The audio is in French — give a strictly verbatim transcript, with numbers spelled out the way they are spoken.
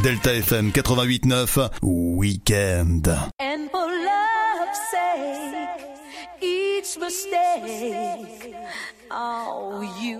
Delta F M quatre-vingt-huit neuf, Week-end. And for love's sake, each mistake, oh, you